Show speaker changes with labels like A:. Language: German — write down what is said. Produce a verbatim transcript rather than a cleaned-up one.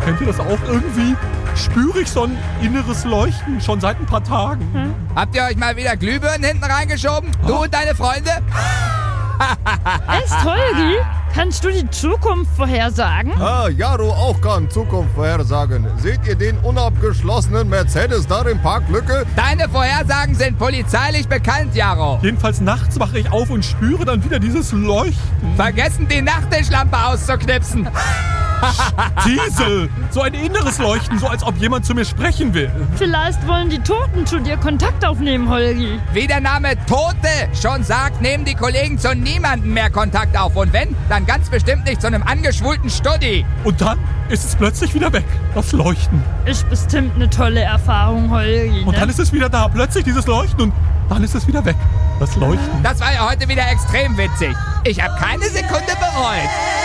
A: Kennt ihr das auch irgendwie? Spüre ich so ein inneres Leuchten schon seit ein paar Tagen.
B: Hm? Habt ihr euch mal wieder Glühbirnen hinten reingeschoben? Du
A: Oh.
B: und deine Freunde?
C: Echt, Holgi? Kannst du die Zukunft vorhersagen?
D: Ah, Jaro auch kann Zukunft vorhersagen. Seht ihr den unabgeschlossenen Mercedes da in Parklücke?
B: Deine Vorhersagen sind polizeilich bekannt, Jaro.
A: Jedenfalls nachts wache ich auf und spüre dann wieder dieses Leuchten.
B: Vergessen, die Nachttischlampe auszuknipsen.
A: Diesel! So ein inneres Leuchten, so als ob jemand zu mir sprechen will.
C: Vielleicht wollen die Toten zu dir Kontakt aufnehmen, Holgi.
B: Wie der Name Tote schon sagt, nehmen die Kollegen zu niemandem mehr Kontakt auf. Und wenn, dann ganz bestimmt nicht zu einem angeschwulten Studi.
A: Und dann ist es plötzlich wieder weg, das Leuchten.
C: Ist bestimmt eine tolle Erfahrung, Holgi.
A: Und
C: Ne?
A: dann ist es wieder da, plötzlich dieses Leuchten und dann ist es wieder weg, das Leuchten.
B: Das war ja heute wieder extrem witzig. Ich habe keine Sekunde bereut.